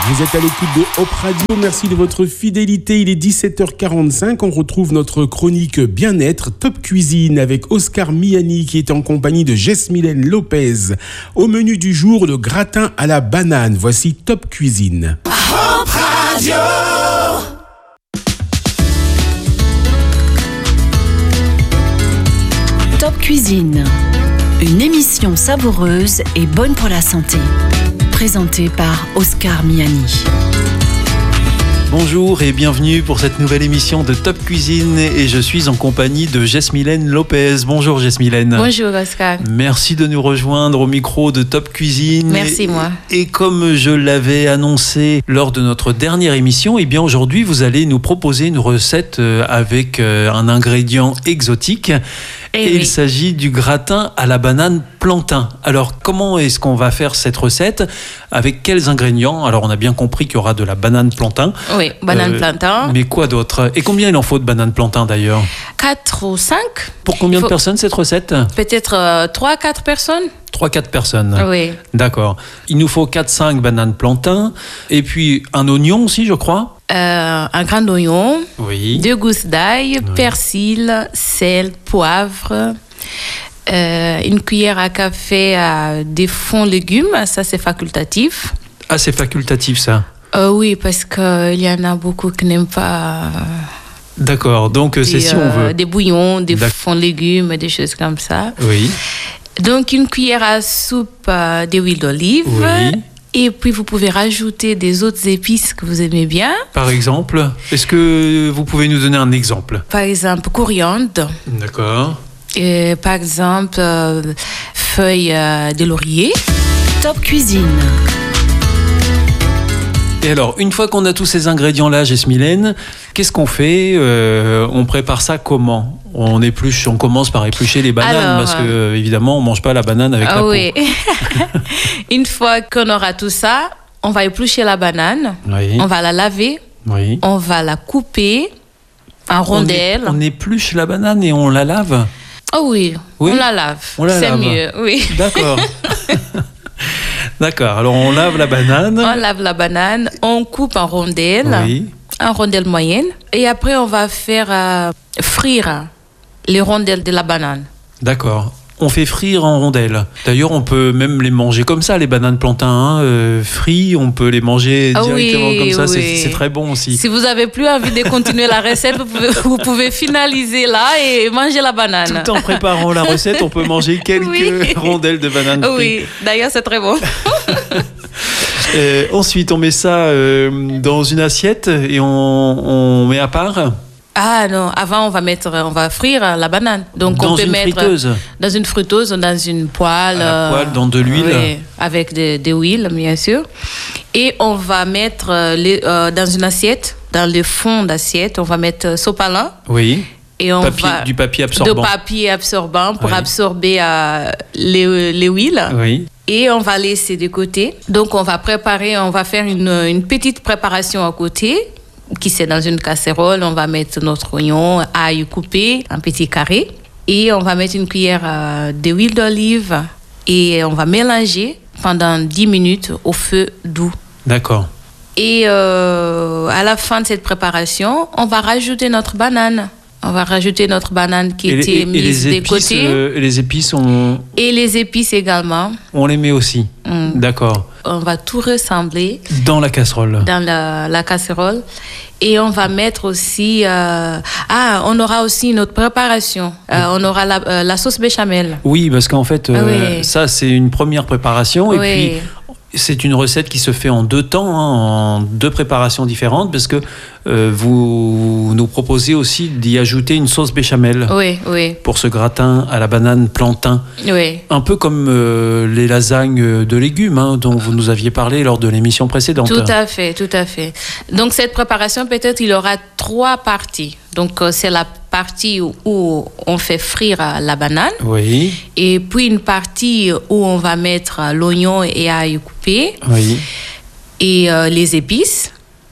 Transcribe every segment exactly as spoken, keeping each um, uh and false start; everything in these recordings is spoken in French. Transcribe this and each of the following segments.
Vous êtes à l'écoute de Hop Radio, merci de votre fidélité. Il est dix-sept heures quarante-cinq, on retrouve notre chronique bien-être Top Cuisine avec Oscar Miani qui est en compagnie de Jesmilène Lopez. Au menu du jour, le gratin à la banane. Voici Top Cuisine. Hop Radio. Top Cuisine, une émission savoureuse et bonne pour la santé. Présentée par Oscar Miani. Bonjour et bienvenue pour cette nouvelle émission de Top Cuisine et je suis en compagnie de Jesmilène Lopez. Bonjour Jesmilène. Bonjour Oscar. Merci de nous rejoindre au micro de Top Cuisine. Merci et, moi. Et comme je l'avais annoncé lors de notre dernière émission, eh bien aujourd'hui vous allez nous proposer une recette avec un ingrédient exotique. Et, et oui. Il s'agit du gratin à la banane plantain. Alors, comment est-ce qu'on va faire cette recette? Avec quels ingrédients? Alors, on a bien compris qu'il y aura de la banane plantain. Oui, banane euh, plantain. Mais quoi d'autre? Et combien il en faut de banane plantain d'ailleurs? quatre ou cinq. Pour combien faut... de personnes cette recette? Peut-être euh, trois à quatre personnes. trois à quatre personnes. Oui. D'accord. Il nous faut quatre à cinq bananes plantain. Et puis, un oignon aussi, je crois. Euh, un grand oignon, oui. deux gousses d'ail, oui. Persil, sel, poivre, euh, une cuillère à café à des fonds légumes, ça c'est facultatif. Ah, c'est facultatif ça? euh, Oui, parce qu'il y en a beaucoup qui n'aiment pas. D'accord, donc des, c'est si on veut. Des bouillons, des D'ac... fonds légumes, des choses comme ça. Oui. Donc une cuillère à soupe euh, d'huile d'olive. Oui. Et puis, vous pouvez rajouter des autres épices que vous aimez bien. Par exemple, est-ce que vous pouvez nous donner un exemple? Par exemple, coriandre. D'accord. Et par exemple, euh, feuilles euh, de laurier. Top Cuisine. Et alors, une fois qu'on a tous ces ingrédients-là, Jesmilène, qu'est-ce qu'on fait? euh, On prépare ça comment? On épluche, on commence par éplucher les bananes alors, parce que évidemment, on mange pas la banane avec ah la oui. peau. Une fois qu'on aura tout ça, on va éplucher la banane. Oui. On va la laver. Oui. On va la couper en rondelles. On, é- on épluche la banane et on la lave. Oh oui, oui. on la lave. On la C'est lave. mieux, oui. D'accord. D'accord, alors on lave la banane. On lave la banane, on coupe en rondelles, oui. en rondelles moyennes. Et après, on va faire euh, frire les rondelles de la banane. D'accord, on fait frire en rondelles. D'ailleurs, on peut même les manger comme ça, les bananes plantain. Hein, euh, frits, on peut les manger ah directement oui, comme ça, oui. c'est, c'est très bon aussi. Si vous n'avez plus envie de continuer la recette, vous pouvez, vous pouvez finaliser là et manger la banane. Tout en préparant la recette, on peut manger quelques oui. rondelles de banane frites. Oui, d'ailleurs, c'est très bon. euh, ensuite, on met ça euh, dans une assiette et on, on met à part. Ah non, avant on va mettre, on va frire la banane. Donc dans on peut une mettre friteuse. Dans une friteuse, dans une poêle. À la poêle, dans de l'huile. Oui, avec de, de l'huile, bien sûr. Et on va mettre les, euh, dans une assiette, dans le fond d'assiette, on va mettre sopalin. Oui. Et on papier, va du papier absorbant. De papier absorbant pour oui. absorber euh, les, les huiles. Oui. Et on va laisser de côté. Donc on va préparer, on va faire une, une petite préparation à côté. Qui c'est dans une casserole, on va mettre notre oignon, ail coupé en petits carrés. Et on va mettre une cuillère euh, d'huile d'olive et on va mélanger pendant dix minutes au feu doux. D'accord. Et euh, à la fin de cette préparation, on va rajouter notre banane. On va rajouter notre banane qui et était les, mise et les de côté. Euh, et les épices, on... Et les épices également. On les met aussi. Mm. D'accord. On va tout ressembler. Dans la casserole. Dans la, la casserole. Et on va mettre aussi... Euh... Ah, on aura aussi une autre préparation. Euh, on aura la, euh, la sauce béchamel. Oui, parce qu'en fait, euh, oui. ça, c'est une première préparation. Et oui. puis... C'est une recette qui se fait en deux temps, hein, en deux préparations différentes, parce que euh, vous nous proposez aussi d'y ajouter une sauce béchamel. Oui, oui. Pour ce gratin à la banane plantain. Oui. Un peu comme euh, les lasagnes de légumes, hein, dont vous nous aviez parlé lors de l'émission précédente. Tout à fait, tout à fait. Donc cette préparation, peut-être, il y aura trois parties. Donc euh, c'est la partie où, où on fait frire la banane. Oui. Et puis une partie où on va mettre l'oignon et ail coupé. Oui. Et euh, les épices.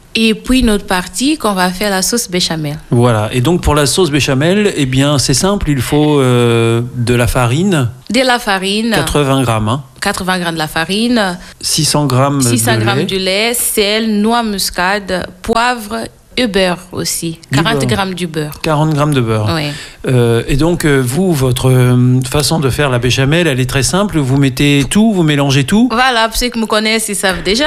Et puis notre partie qu'on va faire la sauce béchamel. Voilà. Et donc pour la sauce béchamel, eh bien c'est simple, il faut euh, de la farine. De la farine. quatre-vingts grammes. Hein. quatre-vingts grammes de la farine. six cents grammes six cents de grammes lait. de lait, sel, noix muscade, poivre et beurre aussi. Du quarante beurre. grammes du beurre. quarante grammes de beurre. Oui. Euh, et donc, euh, vous, votre euh, façon de faire la béchamel, elle est très simple. Vous mettez tout, vous mélangez tout. Voilà, pour ceux qui me connaissent, ils savent déjà.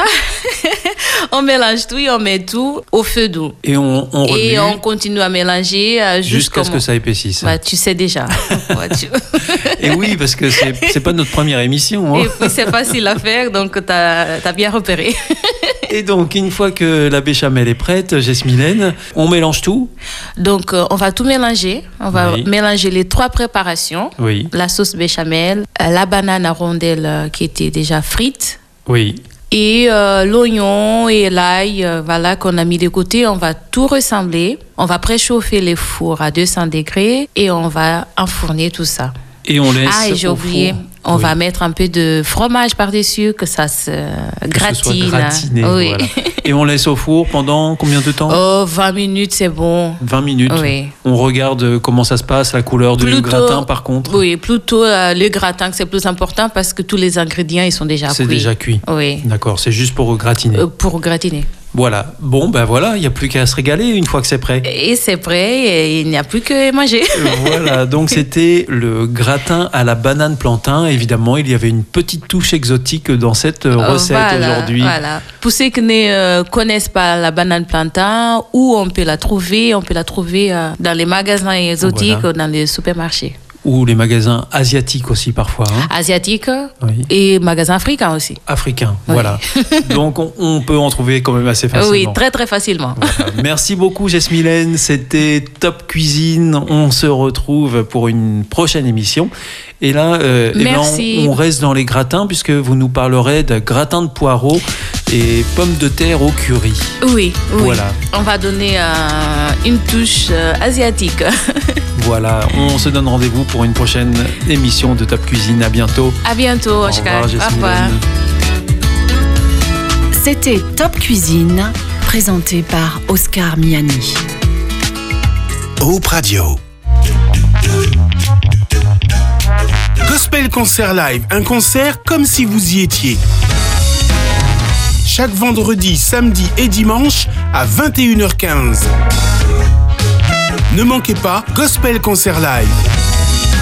On mélange tout et on met tout au feu doux. Et on, on remue Et on continue à mélanger euh, jusqu'à ce que ça épaississe. Bah, tu sais déjà. Ouais, tu... Et oui, parce que c'est, c'est pas notre première émission. Hein. Et puis c'est facile à faire, donc tu as bien repéré. Et donc, une fois que la béchamel est prête, Jesmilène, on mélange tout. Donc, euh, on va tout mélanger. On va Oui. mélanger les trois préparations. Oui. La sauce béchamel, euh, la banane à rondelles euh, qui était déjà frite. Oui. Et euh, l'oignon et l'ail, euh, voilà, qu'on a mis de côté, on va tout ressembler. On va préchauffer les fours à deux cents degrés et on va enfourner tout ça. Et on laisse. Ah, et j'ai au oublié, four. on Oui. va mettre un peu de fromage par-dessus, que ça se Que ce soit gratine. gratiné. Oui. Voilà. Et on laisse au four pendant combien de temps? Oh, vingt minutes, c'est bon. vingt minutes. Oui. On regarde comment ça se passe, la couleur du Plutôt- gratin par contre. Oui, plutôt euh, le gratin, que c'est plus important parce que tous les ingrédients, ils sont déjà C'est cuits. déjà cuit. Oui, D'accord, c'est juste pour gratiner. euh, pour gratiner. Voilà. Bon, ben voilà, il n'y a plus qu'à se régaler une fois que c'est prêt. Et c'est prêt, et il n'y a plus que manger. Voilà, donc c'était le gratin à la banane plantain. Évidemment, il y avait une petite touche exotique dans cette euh, recette Voilà, aujourd'hui. Voilà. Pour ceux qui ne euh, connaissent pas la banane plantain, où on peut la trouver, on peut la trouver euh, dans les magasins exotiques, Voilà. dans les supermarchés Ou les magasins asiatiques aussi parfois. Hein. asiatiques Oui. et magasins africains aussi. Africains, Oui. voilà. Donc on, on peut en trouver quand même assez facilement. Oui, très très facilement. Voilà. Merci beaucoup Jesmilène, c'était Top Cuisine. On se retrouve pour une prochaine émission. Et là, euh, eh ben, Merci. on, on reste dans les gratins puisque vous nous parlerez de gratin de poireaux et pommes de terre au curry. Oui, oui. Voilà. On va donner euh, une touche euh, asiatique. Voilà, on se donne rendez-vous pour une prochaine émission de Top Cuisine. À bientôt. À bientôt, Au Oscar. revoir, Au revoir. Jesmilène. C'était Top Cuisine, présenté par Oscar Miani. Hope Radio. Gospel Concert Live, un concert comme si vous y étiez. Chaque vendredi, samedi et dimanche à vingt et une heures quinze. Ne manquez pas Gospel Concert Live.